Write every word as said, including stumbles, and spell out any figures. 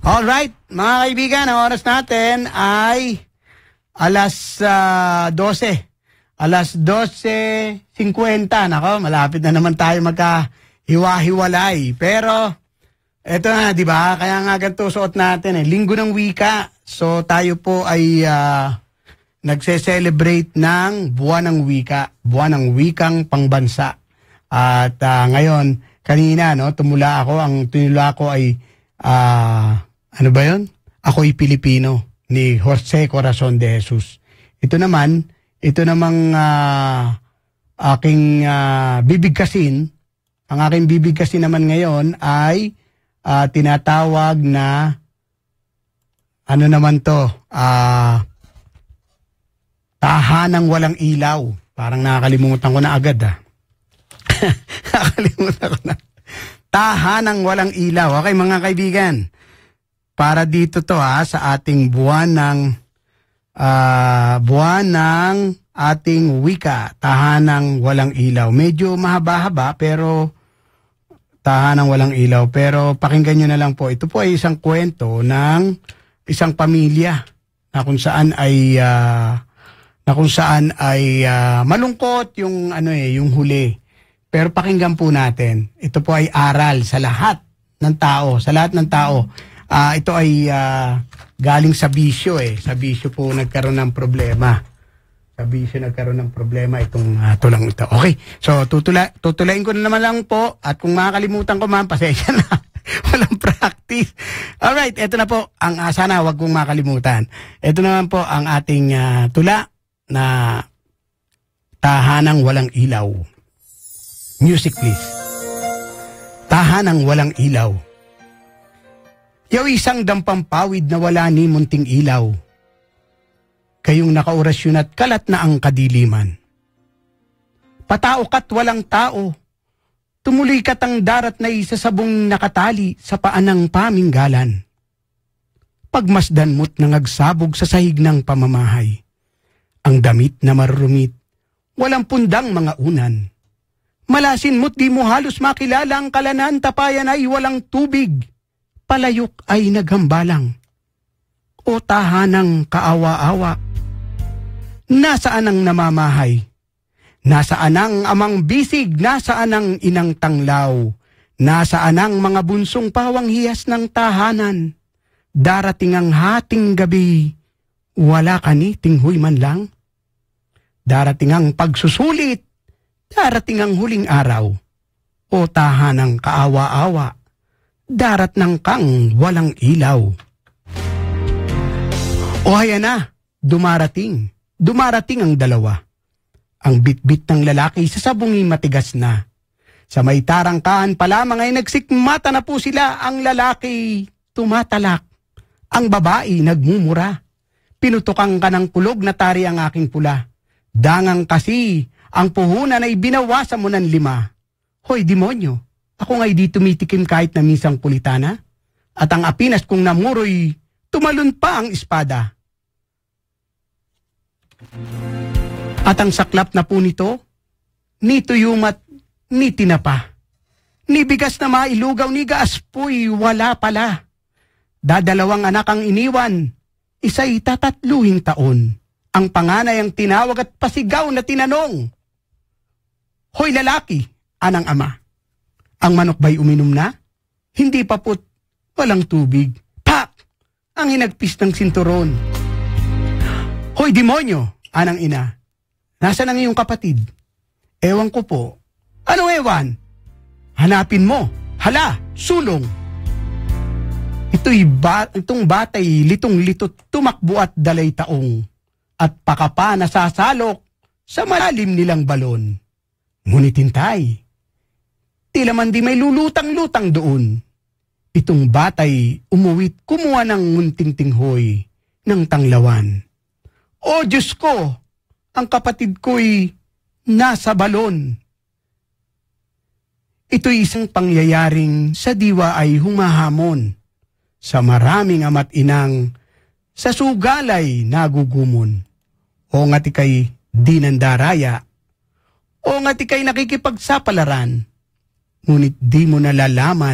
Alright, mga kaibigan, ang oras natin ay alas uh, dose. Alas dose fifty. Nako, malapit na naman tayo magkahiwa-hiwalay. Pero, eto na, di ba? Kaya nga ganito suot natin eh. Linggo ng wika. So, tayo po ay uh, nagse-celebrate ng buwan ng wika. Buwan ng wikang pangbansa. At uh, ngayon, kanina, no, tumula ako. Ang tumula ko ay, uh, ano ba yun? Ako'y Pilipino ni Jose Corazon de Jesus. Ito naman, ito namang uh, aking uh, bibigkasin. Ang aking bibigkasin naman ngayon ay uh, tinatawag na ano naman to? Uh, tahanang walang ilaw. Parang nakakalimutan ko na agad ah. nakakalimutan ko na. Tahanang walang ilaw. Okay mga kaibigan. Para dito to ha, sa ating buwan ng uh, buwan ng ating wika, tahanang walang ilaw. Medyo mahaba-haba pero tahanang walang ilaw. Pero pakinggan nyo na lang po. Ito po ay isang kwento ng isang pamilya na kung saan ay uh, na kung saan ay uh, malungkot yung ano eh, yung huli. Pero pakinggan po natin. Ito po ay aral sa lahat ng tao, sa lahat ng tao. Uh, ito ay uh, galing sa bisyo eh. Sa bisyo po nagkaroon ng problema. Sa bisyo nagkaroon ng problema itong uh, tulang ito. Okay, so tutula, tutulain ko na naman lang po. At kung makakalimutan ko man, pasensya na. Walang practice. Alright, ito na po. Ang uh, sana wag kong makalimutan. Ito naman po ang ating uh, tula na tahanang walang ilaw. Music please. Tahanang walang ilaw. Yaw isang dampampawid na wala ni munting ilaw. Kayong nakaorasyon at kalat na ang kadiliman. Patao ka't walang tao. Tumuloy kat ang darat na isa sabong nakatali sa paanang paminggalan. Pagmasdan mo't nangagsabog sa sahig ng pamamahay. Ang damit na marurumit, walang pundang mga unan. Malasin mo't di mo halos makilala ang kalanan, tapayan ay walang tubig. Palayok ay naghambalang. O tahanang kaawa-awa. Nasaan ang namamahay? Nasaan ang amang bisig? Nasaan ang inang tanglaw? Nasaan ang mga bunsong pawang hiyas ng tahanan? Darating ang hating gabi, wala ka ni tinghoy man lang. Darating ang pagsusulit, darating ang huling araw. O tahanang kaawa-awa. Darat ng kang walang ilaw. O haya na, dumarating. Dumarating ang dalawa. Ang bitbit ng lalaki sa sabungi matigas na. Sa may tarangkaan pa lamang ay nagsikmata na po sila. Ang lalaki tumatalak. Ang babae nagmumura. Pinutukan ka ng kulog na tari ang aking pula. Dangang kasi, ang puhunan ay binawasan mo ng lima. Hoy demonyo! Ako nga'y di tumitikim kahit na minsang kulitana. At ang apinas kong namuroy, tumalon pa ang espada. At ang saklap na po nito, ni tuyumat, ni tinapa. Ni bigas na mailugaw, ni gaaspoy, wala pala. Dadalawang anak ang iniwan, isa'y tatatluhing taon. Ang panganay ang tinawag at pasigaw na tinanong. Hoy lalaki, anang ama. Ang manok ba'y uminom na? Hindi pa po't walang tubig. Pak! Ang hinagpis ng sinturon. Hoy demonyo, anang ina. Nasaan ang iyong kapatid? Ewan ko po. Anong ewan? Hanapin mo. Hala, sulong. Ito'y ba, itong batay litong-litot tumakbo at dalay taong. At pakapa nasasalok sa malalim nilang balon. Ngunit hintay. Tila man di may lulutang-lutang doon. Itong batay umuwit kumuha ng munting tinghoy ng tanglawan. O Diyos ko, ang kapatid ko'y nasa balon. Ito'y isang pangyayaring sa diwa ay humahamon. Sa maraming ama't inang sa sugalay nagugumon. O nga tikay di nandaraya. O nga tikay nakikipagsapalaran. Ngunit di mo nalalaman